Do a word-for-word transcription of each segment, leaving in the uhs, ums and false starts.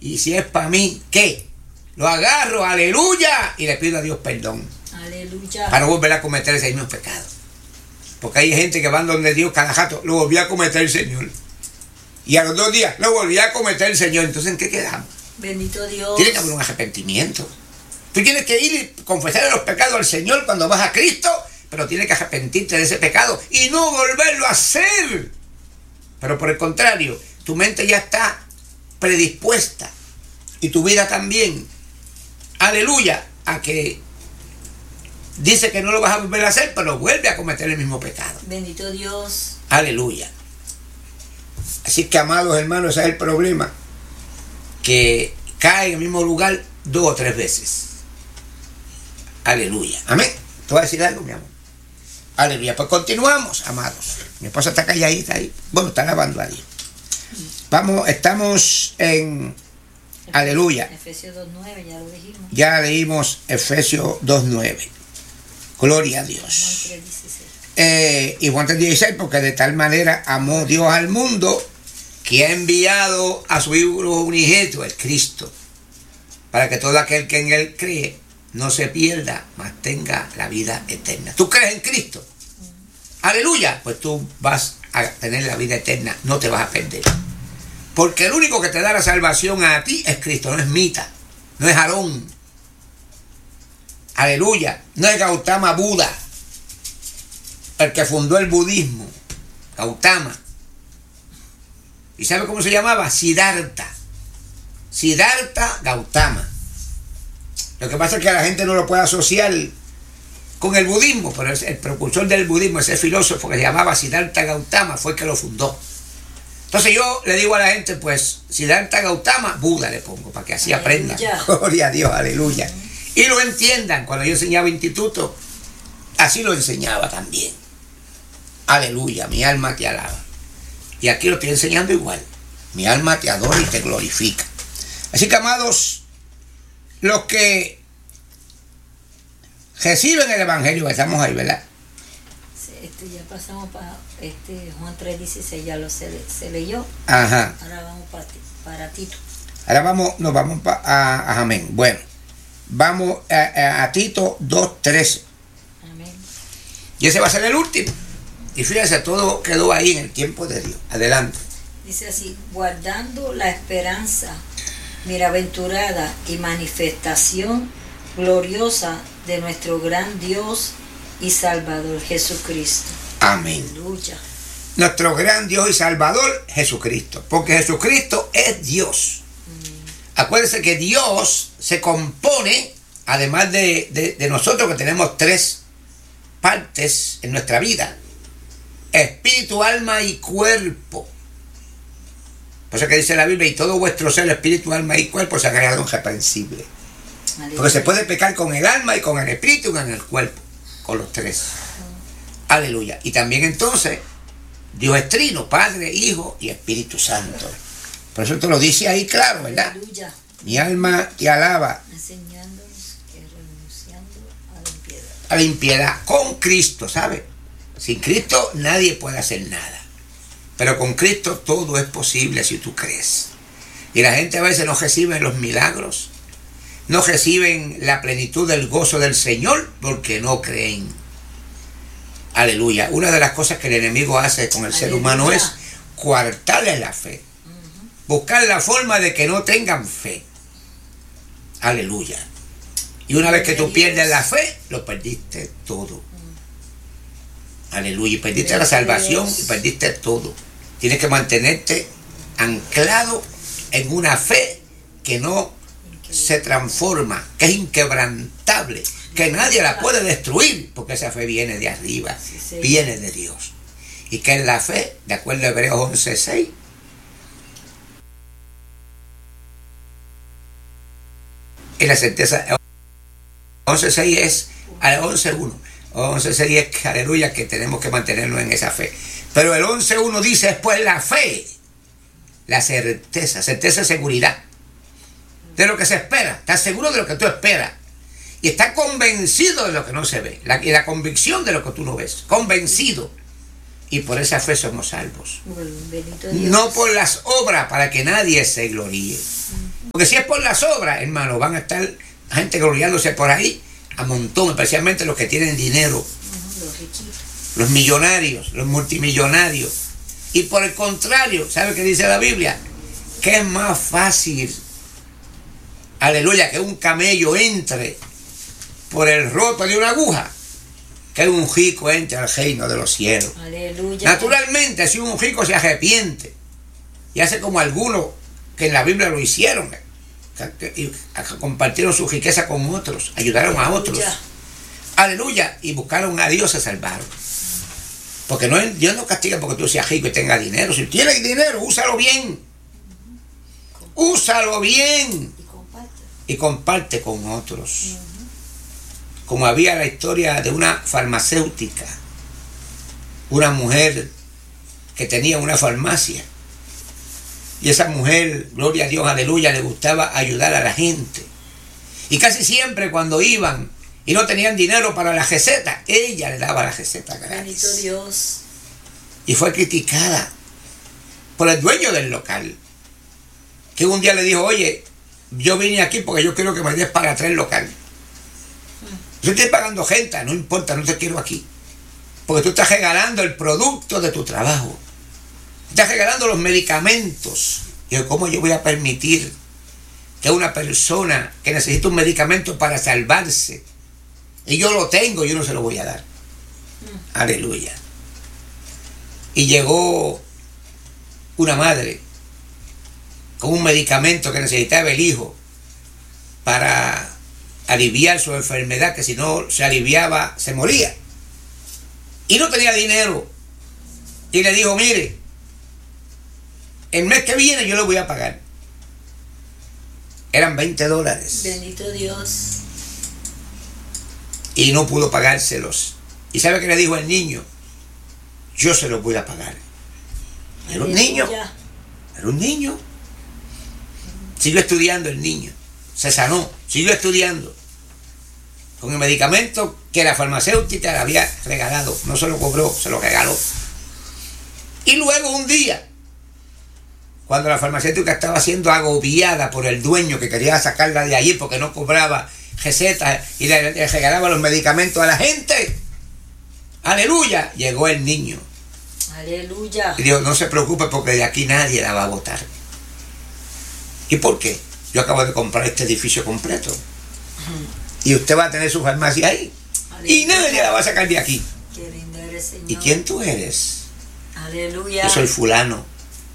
Y si es para mí, ¿qué? Lo agarro, aleluya, y le pido a Dios perdón. Aleluya. Para no volver a cometer ese mismo pecado. Porque hay gente que van donde Dios cada rato, lo volvió a cometer el Señor. Y a los dos días, lo volvió a cometer el Señor. Entonces, ¿en qué quedamos? Bendito Dios. Tiene que haber un arrepentimiento. Tú tienes que ir y confesar los pecados al Señor cuando vas a Cristo, pero tienes que arrepentirte de ese pecado y no volverlo a hacer. Pero por el contrario, tu mente ya está predispuesta y tu vida también, aleluya, a que dice que no lo vas a volver a hacer, pero vuelve a cometer el mismo pecado. Bendito Dios. Aleluya. Así que, amados hermanos, ese es el problema, que cae en el mismo lugar dos o tres veces. Aleluya. Amén. ¿Te voy a decir algo, mi amor? Aleluya. Pues continuamos, amados. Mi esposa está calladita ahí. Bueno, está lavando a Dios. Vamos, estamos en... Aleluya. Efesios dos nueve, ya lo dijimos. Ya leímos Efesios dos nueve. Gloria a Dios. Juan tres dieciséis. Eh, y Juan tres dieciséis, porque de tal manera amó Dios al mundo que ha enviado a su Hijo unigénito, el Cristo, para que todo aquel que en Él cree no se pierda, mas tenga la vida eterna. ¿Tú crees en Cristo? Mm. Aleluya. Pues tú vas a tener la vida eterna, no te vas a perder. Porque el único que te da la salvación a ti es Cristo, no es Mita, no es Aarón. Aleluya. No es Gautama Buda, el que fundó el budismo. Gautama. ¿Y sabe cómo se llamaba? Siddhartha. Siddhartha Gautama. Lo que pasa es que la gente no lo puede asociar con el budismo, pero el precursor del budismo, ese filósofo que se llamaba Siddhartha Gautama, fue el que lo fundó. Entonces yo le digo a la gente, pues, Siddhartha Gautama, Buda le pongo, para que así aprendan. Gloria a Dios, aleluya. Y lo entiendan. Cuando yo enseñaba instituto, así lo enseñaba también. Aleluya, mi alma te alaba. Y aquí lo estoy enseñando igual. Mi alma te adora y te glorifica. Así que, amados, los que reciben el Evangelio, estamos ahí, ¿verdad? Este, ya pasamos para este, Juan tres dieciséis, ya lo se, se leyó. Ajá. Ahora vamos para, para Tito. Ahora vamos, nos vamos pa, a, a Amén. Bueno, vamos a, a, a Tito dos trece. Amén. Y ese va a ser el último. Y fíjense, todo quedó ahí en el tiempo de Dios. Adelante. Dice así: guardando la esperanza bienaventurada y manifestación gloriosa de nuestro gran Dios y Salvador Jesucristo. Amén. Aleluya. Nuestro gran Dios y Salvador Jesucristo. Porque Jesucristo es Dios. Mm. Acuérdense que Dios se compone, además de, de, de nosotros que tenemos tres partes en nuestra vida: espíritu, alma y cuerpo. Por eso que dice la Biblia: y todo vuestro ser, espíritu, alma y cuerpo, se ha creado irreprensible. Aleluya. Porque se puede pecar con el alma y con el espíritu y con el cuerpo. Con los tres. Oh. Aleluya. Y también entonces, Dios es trino: Padre, Hijo y Espíritu Santo. Por eso te lo dice ahí claro, ¿verdad? Aleluya. Mi alma te alaba. Enseñándonos que renunciando a la impiedad. A la impiedad con Cristo, ¿sabe? Sin Cristo nadie puede hacer nada. Pero con Cristo todo es posible si tú crees. Y la gente a veces no recibe los milagros, no reciben la plenitud del gozo del Señor porque no creen. Aleluya. Una de las cosas que el enemigo hace con el Aleluya. Ser humano es coartarle la fe. Uh-huh. Buscar la forma de que no tengan fe. Aleluya. Y una vez que tú pierdes la fe, lo perdiste todo. Uh-huh. Aleluya. Y perdiste la salvación y perdiste todo. Tienes que mantenerte anclado en una fe que no se transforma, que es inquebrantable, que nadie la puede destruir, porque esa fe viene de arriba, sí, sí. Viene de Dios. Y que es la fe, de acuerdo a Hebreos once seis, y la certeza, once seis es, once uno, once seis es, aleluya, que tenemos que mantenernos en esa fe. Pero el once uno dice, es pues la fe, la certeza, certeza, seguridad de lo que se espera. Estás seguro de lo que tú esperas. Y estás convencido de lo que no se ve. La, y la convicción de lo que tú no ves. Convencido. Y por esa fe somos salvos. Bueno, no por las obras para que nadie se gloríe. Mm. Porque si es por las obras, hermano, van a estar gente gloriándose por ahí a montón, especialmente los que tienen dinero, Ujú, los riquitos. los millonarios, los multimillonarios. Y por el contrario, ¿sabe qué dice la Biblia? Que es más fácil, aleluya, que un camello entre por el roto de una aguja, que un rico entre al reino de los cielos. Aleluya. Naturalmente, si un rico se arrepiente y hace como algunos que en la Biblia lo hicieron, y compartieron su riqueza con otros, ayudaron a otros, Aleluya. aleluya, y buscaron a Dios, se salvaron. Porque no, Dios no castiga porque tú seas rico y tengas dinero. Si tienes dinero, úsalo bien. Úsalo bien. Y comparte. Y comparte con otros. Uh-huh. Como había la historia de una farmacéutica, una mujer que tenía una farmacia. Y esa mujer, gloria a Dios, aleluya, le gustaba ayudar a la gente. Y casi siempre cuando iban y no tenían dinero para la receta, ella le daba la receta gratis. Bendito Dios. Y fue criticada por el dueño del local, que un día le dijo, oye, yo vine aquí porque yo quiero que me des para tres local. Yo estoy pagando gente, no importa, no te quiero aquí. Porque tú estás regalando el producto de tu trabajo. Estás regalando los medicamentos. Y yo, ¿cómo yo voy a permitir que una persona que necesita un medicamento para salvarse, y yo lo tengo, yo no se lo voy a dar? Mm. Aleluya. Y llegó una madre con un medicamento que necesitaba el hijo para aliviar su enfermedad, que si no se aliviaba, se moría. Y no tenía dinero. Y le dijo, mire, el mes que viene yo le voy a pagar. Eran veinte dólares. Bendito Dios. Y no pudo pagárselos. ¿Y sabe qué le dijo el niño? Yo se los voy a pagar. Era un niño. Era un niño. Siguió estudiando el niño. Se sanó. Siguió estudiando. Con el medicamento que la farmacéutica le había regalado. No se lo cobró, se lo regaló. Y luego un día, cuando la farmacéutica estaba siendo agobiada por el dueño que quería sacarla de allí porque no cobraba recetas y le, le regalaba los medicamentos a la gente, aleluya, llegó el niño. Aleluya. Y dijo, no se preocupe porque de aquí nadie la va a botar. ¿Y por qué? Yo acabo de comprar este edificio completo. Uh-huh. Y usted va a tener su farmacia ahí. Aleluya. Y nadie la va a sacar de aquí. Qué lindo eres, Señor. ¿Y quién tú eres? Aleluya. Yo soy fulano.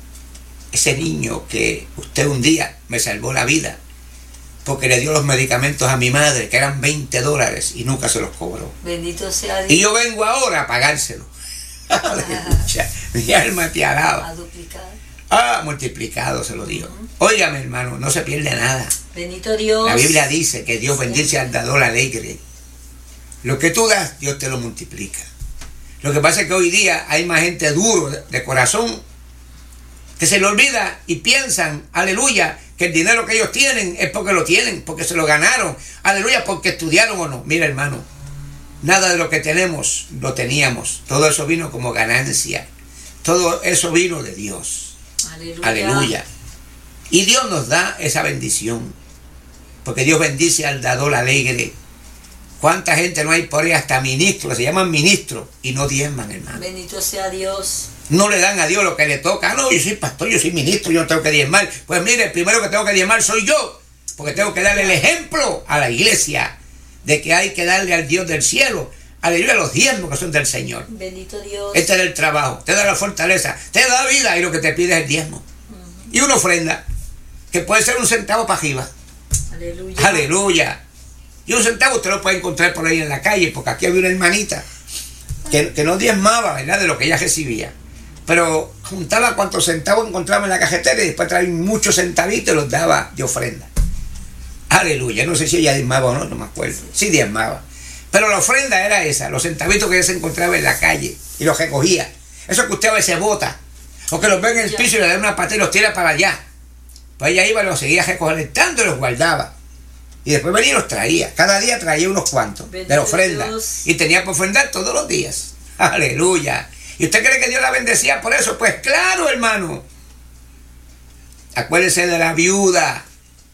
Ese niño que usted un día me salvó la vida porque le dio los medicamentos a mi madre, que eran veinte dólares, y nunca se los cobró. Bendito sea Dios. Y yo vengo ahora a pagárselo. Aleluya. Mi alma te alaba. A duplicar. Ah, multiplicado se lo digo. Uh-huh. Óigame, hermano, no se pierde nada. Bendito Dios. La Biblia dice que Dios sí. bendice al dador alegre. Lo que tú das, Dios te lo multiplica. Lo que pasa es que hoy día hay más gente duro de corazón que se le olvida y piensan, aleluya, que el dinero que ellos tienen es porque lo tienen, porque se lo ganaron, aleluya, porque estudiaron o no. Mira, hermano, nada de lo que tenemos lo teníamos. Todo eso vino como ganancia. Todo eso vino de Dios. Aleluya. Aleluya. Y Dios nos da esa bendición, porque Dios bendice al dador alegre. ¿Cuánta gente no hay por ahí, hasta ministros, se llaman ministros, y no diezman, hermano? Bendito sea Dios. No le dan a Dios lo que le toca. No, yo soy pastor, yo soy ministro, yo no tengo que diezmar. Pues mire, el primero que tengo que diezmar soy yo, porque tengo que darle el ejemplo a la iglesia de que hay que darle al Dios del cielo, aleluya, los diezmos que son del Señor. Bendito Dios. Este es el trabajo, te da la fortaleza, te da vida, y lo que te pide es el diezmo. Uh-huh. Y una ofrenda, que puede ser un centavo para arriba. Aleluya. Aleluya. Y un centavo usted lo puede encontrar por ahí en la calle, porque aquí había una hermanita que, que no diezmaba, ¿verdad?, de lo que ella recibía. Pero juntaba cuantos centavos encontraba en la cajetera y después traía muchos centavitos y los daba de ofrenda. Aleluya. No sé si ella diezmaba o no, no me acuerdo. Sí diezmaba. Pero la ofrenda era esa, los centavitos que ella se encontraba en la calle y los recogía. Eso que usted a veces bota, o que los ve en el piso y le da una pata y los tira para allá. Pues ella iba y los seguía recolectando y los guardaba. Y después venía y los traía. Cada día traía unos cuantos de la ofrenda. Dios. Y tenía que ofrendar todos los días. Aleluya. ¿Y usted cree que Dios la bendecía por eso? Pues claro, hermano. Acuérdese de la viuda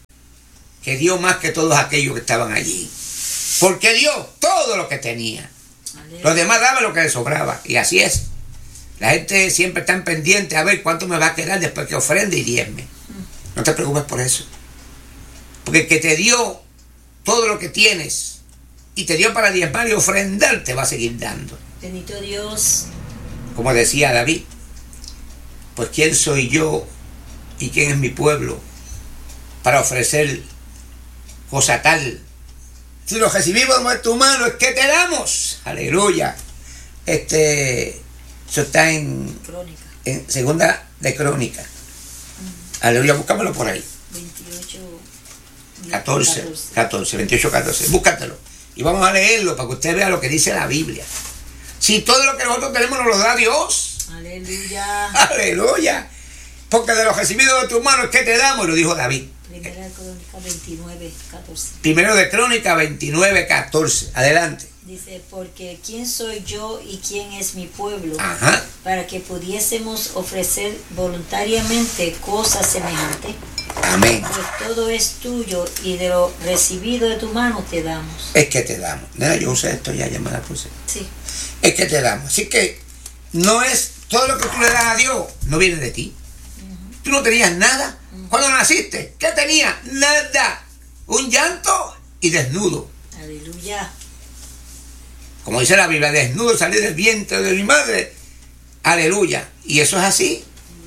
que dio más que todos aquellos que estaban allí. Porque dio todo lo que tenía. Los demás daban lo que les sobraba. Y así es. La gente siempre está pendiente a ver cuánto me va a quedar después que ofrende y diezme. No te preocupes por eso. Porque el que te dio todo lo que tienes y te dio para diezmar y ofrendar, te va a seguir dando. Bendito Dios. Como decía David, pues ¿quién soy yo y quién es mi pueblo para ofrecer cosa tal? Si lo recibimos de tu mano, es que te damos. Aleluya. Este, eso está en, Crónica. en segunda de Crónica. Mm. Aleluya, búscamelo por ahí. veintiocho, catorce, catorce, veintiocho, catorce. Búscatelo. Y vamos a leerlo para que usted vea lo que dice la Biblia. Si todo lo que nosotros tenemos nos lo da Dios. Aleluya. Aleluya. Porque de lo recibido de tu mano es que te damos, lo dijo David. Primera de Crónica veintinueve, catorce. Primero de Crónica veintinueve, catorce. Adelante. Dice, porque ¿quién soy yo y quién es mi pueblo? Ajá. Para que pudiésemos ofrecer voluntariamente cosas semejantes. Amén. Pues todo es tuyo y de lo recibido de tu mano te damos. Es que te damos. Nena, yo usé esto ya, ya me la puse. Sí. Es que te damos. Así que no es todo lo que tú le das a Dios, no viene de ti. Uh-huh. Tú no tenías nada. Uh-huh. Cuando naciste, ¿qué tenías? Nada. Un llanto y desnudo. Aleluya. Como dice la Biblia, desnudo salí del vientre de mi madre. Aleluya. Y eso es así.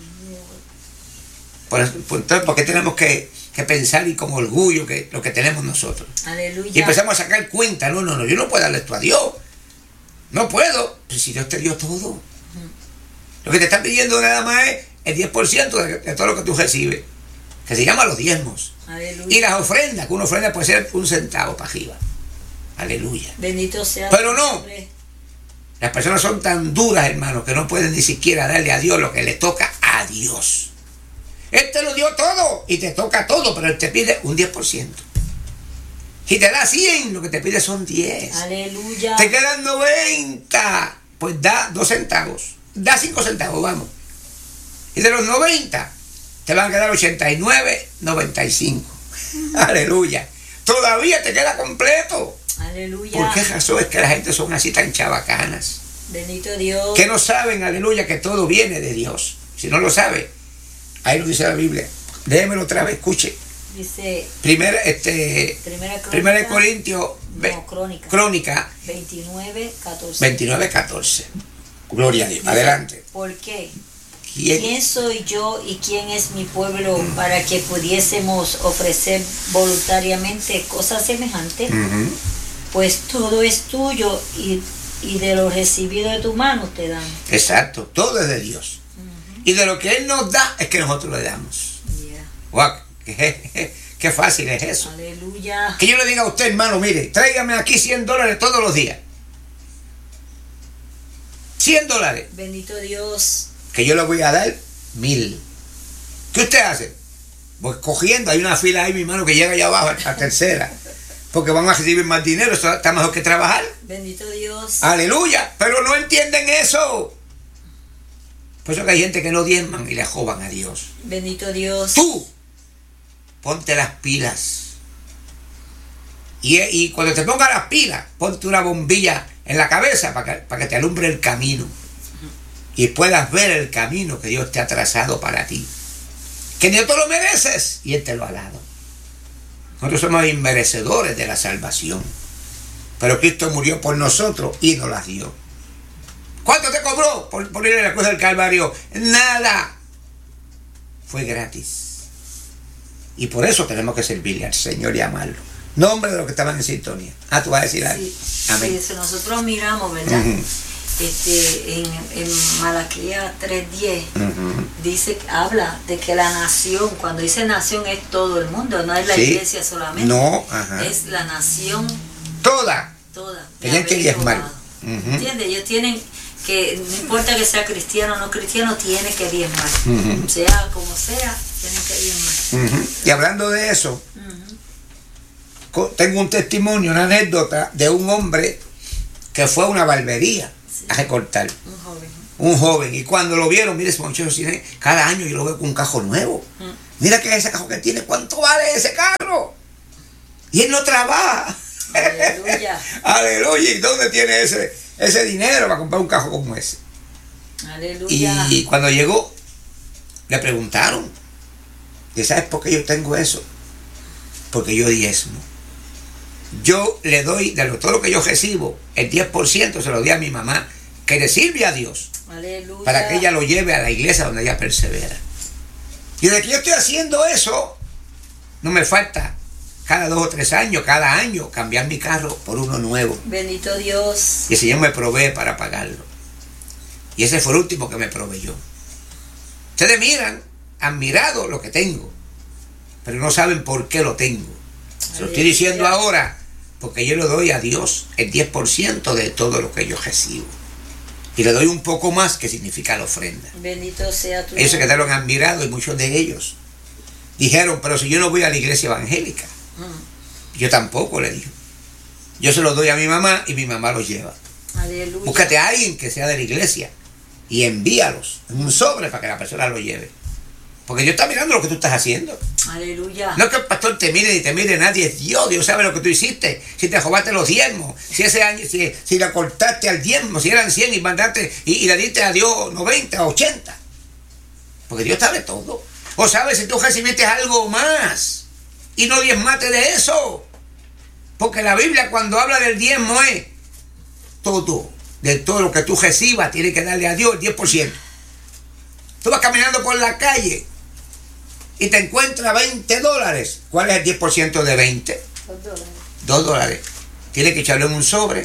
Por, por, entonces, ¿por qué tenemos que, que pensar y con orgullo que lo que tenemos nosotros? Aleluya. Y empezamos a sacar cuenta. No, no, no, yo no puedo darle esto a Dios. No puedo. Pero si Dios te dio todo. Uh-huh. Lo que te está pidiendo nada más es el diez por ciento de, de todo lo que tú recibes. Que se llama los diezmos. Aleluya. Y las ofrendas, que una ofrenda puede ser un centavo para arriba. Aleluya. Bendito sea. Pero no. Las personas son tan duras, hermano, que no pueden ni siquiera darle a Dios lo que le toca a Dios. Él te lo dio todo y te toca todo, pero Él te pide un diez por ciento. Si te da cien, lo que te pide son diez. Aleluya. Te quedan noventa, pues da dos centavos. Da cinco centavos, vamos. Y de los noventa, te van a quedar ochenta y nueve, noventa y cinco. Aleluya. Todavía te queda completo. Aleluya. ¿Por qué razón es que la gente son así tan chabacanas? Bendito Dios. Que no saben, aleluya, que todo viene de Dios. Si no lo sabe, ahí lo dice la Biblia. Déjemelo otra vez, escuche. Dice. Primera, este. Primera Crónica. Primera Corintios. No, Crónica. Crónica. veintinueve, catorce. veintinueve, catorce. Gloria a Dios. Dice, adelante. ¿Por qué? ¿Quién? ¿Quién soy yo y quién es mi pueblo mm. para que pudiésemos ofrecer voluntariamente cosas semejantes? Uh-huh. Pues todo es tuyo y, y de lo recibido de tu mano te dan. Exacto, todo es de Dios. Uh-huh. Y de lo que Él nos da es que nosotros le damos. Yeah. Wow, qué, qué fácil es eso. Aleluya. Que yo le diga a usted, hermano, mire, tráigame aquí cien dólares todos los días. cien dólares. Bendito Dios. Que yo le voy a dar mil. ¿Qué usted hace? Pues cogiendo, hay una fila ahí, mi hermano, que llega allá abajo, a la tercera. Porque van a recibir más dinero, eso está mejor que trabajar. Bendito Dios. Aleluya, pero no entienden eso. Por eso que hay gente que no diezman y le joban a Dios. Bendito Dios. Tú, ponte las pilas. Y, y cuando te pongas las pilas, ponte una bombilla en la cabeza para que, para que te alumbre el camino. Y puedas ver el camino que Dios te ha trazado para ti. Que Dios te lo mereces y Él te lo ha dado. Nosotros somos inmerecedores de la salvación. Pero Cristo murió por nosotros y nos las dio. ¿Cuánto te cobró por, por ir a la cruz del Calvario? Nada. Fue gratis. Y por eso tenemos que servirle al Señor y amarlo. Nombre de los que estaban en sintonía. Ah, tú vas a decir algo. Sí, amén. Sí, si nosotros miramos, ¿verdad? Uh-huh. Este, en, en Malaquías tres diez uh-huh. dice, habla de que la nación, cuando dice nación es todo el mundo, no es la sí. iglesia solamente, no, ajá. es la nación toda, toda. Tienen que diezmar. Uh-huh. ¿Entiendes? Ellos tienen que, no importa que sea cristiano o no cristiano, tiene que diezmar, uh-huh. sea como sea, tienen que diezmar. Uh-huh. Y hablando de eso, uh-huh. tengo un testimonio, una anécdota de un hombre que fue a una barbería a recortar. Un joven. Un joven. Y cuando lo vieron, mire ese muchacho, cada año yo lo veo con un cajo nuevo. Mm. Mira que ese cajo que tiene, ¿cuánto vale ese carro? Y él no trabaja. Aleluya. Aleluya. ¿Y dónde tiene ese, ese dinero para comprar un carro como ese? Aleluya. Y cuando llegó, le preguntaron, ¿y sabes por qué yo tengo eso? Porque yo diezmo. Yo le doy de todo lo que yo recibo, el diez por ciento se lo doy a mi mamá, que le sirve a Dios. Aleluya. Para que ella lo lleve a la iglesia donde ella persevera. Y de que yo estoy haciendo eso, no me falta cada dos o tres años, cada año, cambiar mi carro por uno nuevo. Bendito Dios. Y el Señor me provee para pagarlo. Y ese fue el último que me proveyó. Ustedes miran, admirado lo que tengo, pero no saben por qué lo tengo. Se lo estoy diciendo ahora, porque yo le doy a Dios el diez por ciento de todo lo que yo recibo. Y le doy un poco más, que significa la ofrenda. Bendito sea tu Ellos se quedaron admirados y muchos de ellos dijeron, pero si yo no voy a la iglesia evangélica. Mm. Yo tampoco, le dijo. Yo se lo doy a mi mamá y mi mamá los lleva. Aleluya. Búscate a alguien que sea de la iglesia y envíalos en un sobre para que la persona lo lleve. Porque Dios está mirando lo que tú estás haciendo. Aleluya. No es que el pastor te mire ni te mire nadie, es Dios. Dios sabe lo que tú hiciste. Si te robaste los diezmos, si ese año, si, si le cortaste al diezmo, si eran cien y mandaste y, y le diste a Dios noventa, ochenta. Porque Dios sabe todo. O sabes si tú recibiste algo más y no diezmaste de eso. Porque la Biblia cuando habla del diezmo es todo. De todo lo que tú recibas tienes que darle a Dios el diez por ciento. Tú vas caminando por la calle y te encuentras veinte dólares. ¿Cuál es el diez por ciento de veinte? Dos dólares. Dos dólares. Tienes que echarlo en un sobre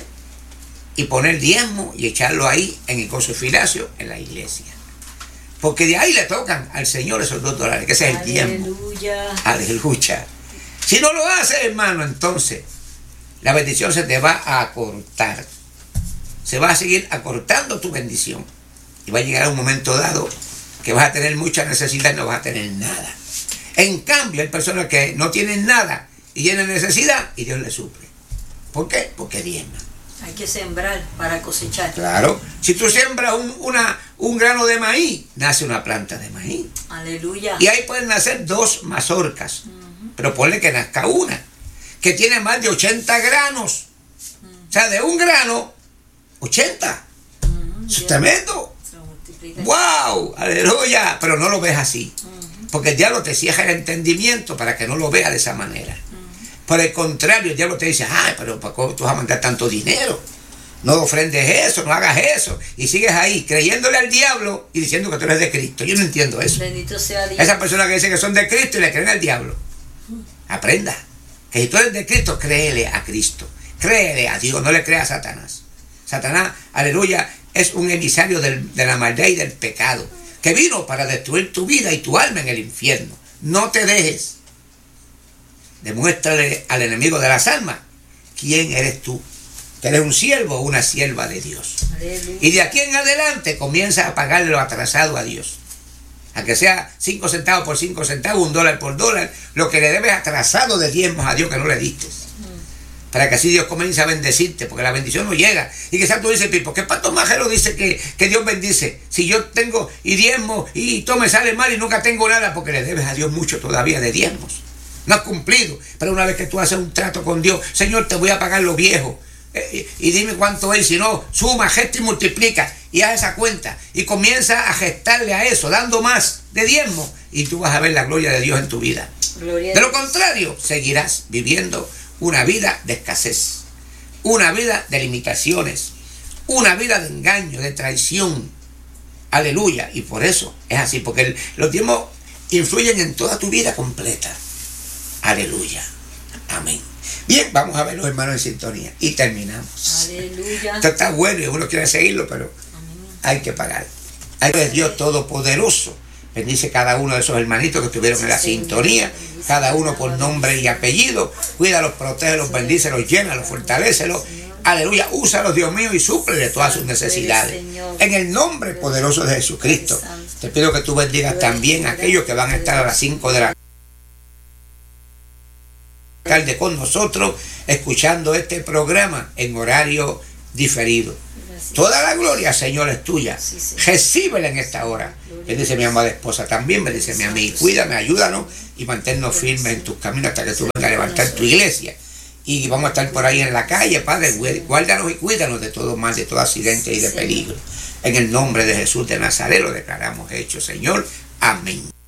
y poner diezmo y echarlo ahí en el gozo filacio en la iglesia. Porque de ahí le tocan al Señor esos dos dólares, que ese es el diezmo. Aleluya. Aleluya. Si no lo haces, hermano, entonces la bendición se te va a acortar. Se va a seguir acortando tu bendición. Y va a llegar un momento dado que vas a tener mucha necesidad y no vas a tener nada. En cambio, hay personas que no tienen nada y tienen necesidad y Dios les suple. ¿Por qué? Porque diezman. Hay que sembrar para cosechar. Claro. Si tú siembras un, una, un grano de maíz, nace una planta de maíz. Aleluya. Y ahí pueden nacer dos mazorcas. Uh-huh. Pero ponle que nazca una, que tiene más de ochenta granos. Uh-huh. O sea, de un grano, ochenta. Uh-huh. Eso es tremendo. ¡Wow! ¡Aleluya! Pero no lo ves así. Uh-huh. Porque el diablo te cierra el entendimiento para que no lo veas de esa manera. Uh-huh. Por el contrario, el diablo te dice, ay, pero ¿para qué tú vas a mandar tanto dinero? No ofrendes eso, no hagas eso. Y sigues ahí, creyéndole al diablo y diciendo que tú eres de Cristo. Yo no entiendo eso. Bendito sea Dios. Esas personas que dicen que son de Cristo y le creen al diablo. Uh-huh. Aprenda. Que si tú eres de Cristo, créele a Cristo. Créele a Dios, no le creas a Satanás. Satanás, aleluya, es un emisario del, de la maldad y del pecado, que vino para destruir tu vida y tu alma en el infierno. No te dejes. Demuéstrale al enemigo de las almas quién eres tú, que eres un siervo o una sierva de Dios. Aleluya. Y de aquí en adelante comienza a pagarle lo atrasado a Dios. A que sea cinco centavos por cinco centavos, un dólar por dólar, lo que le debes atrasado de diezmos a Dios que no le diste. Para que así Dios comience a bendecirte, porque la bendición no llega. Y quizás tú dices, ¿por qué el pastor Majero dice que, que Dios bendice? Si yo tengo y diezmo y todo me sale mal y nunca tengo nada, porque le debes a Dios mucho todavía de diezmos. No has cumplido. Pero una vez que tú haces un trato con Dios, Señor, te voy a pagar lo viejo. Eh, y, y dime cuánto es, si no, suma, gesta y multiplica. Y haz esa cuenta. Y comienza a gestarle a eso, dando más de diezmo. Y tú vas a ver la gloria de Dios en tu vida. Gloria de lo contrario, seguirás viviendo una vida de escasez, una vida de limitaciones, una vida de engaño, de traición. Aleluya. Y por eso es así, porque el, los diezmos influyen en toda tu vida completa. Aleluya. Amén. Bien, vamos a ver los hermanos en sintonía y terminamos. Aleluya. Esto está bueno y uno quiere seguirlo, pero amén, hay que pagar. Hay que Dios Todopoderoso bendice cada uno de esos hermanitos que estuvieron en la sintonía, cada uno por nombre y apellido. Cuídalos, protégelos, bendícelos, llénalos, fortalécelos. Aleluya, úsalos, Dios mío, y súplele todas sus necesidades. En el nombre poderoso de Jesucristo, te pido que tú bendigas también a aquellos que van a estar a las cinco de la tarde con nosotros, escuchando este programa en horario diferido. Gracias. Toda la gloria, Señor, es tuya. Sí, sí. Recíbela en esta hora. Bendice mi amada esposa también, bendice mi amiga. Cuídame, ayúdanos y manténnos firmes en tus caminos hasta que tú vengas a levantar tu iglesia. Y vamos a estar por ahí en la calle, Padre. Guárdanos y cuídanos de todo mal, de todo accidente y de peligro. En el nombre de Jesús de Nazaret lo declaramos hecho, Señor. Amén.